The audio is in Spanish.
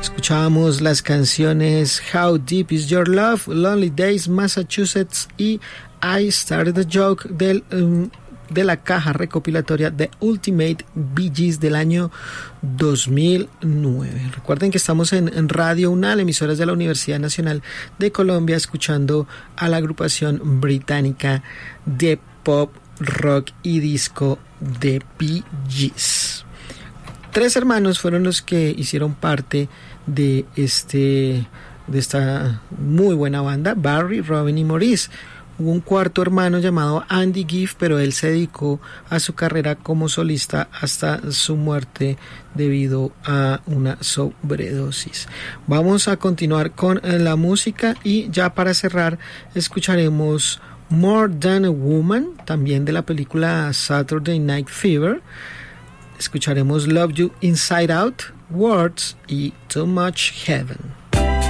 Escuchábamos las canciones How Deep Is Your Love, Lonely Days, Massachusetts y I Started a Joke de la caja recopilatoria The Ultimate Bee Gees del año 2009. Recuerden que estamos en Radio UNAL, emisoras de la Universidad Nacional de Colombia, escuchando a la agrupación británica de pop, rock y disco The Bee Gees. 3 hermanos fueron los que hicieron parte de esta muy buena banda: Barry, Robin y Maurice. Hubo un cuarto hermano llamado Andy Gibb, pero él se dedicó a su carrera como solista hasta su muerte debido a una sobredosis. Vamos a continuar con la música y ya para cerrar escucharemos More Than a Woman, también de la película Saturday Night Fever. Escucharemos Love You Inside Out, Words y Too Much Heaven.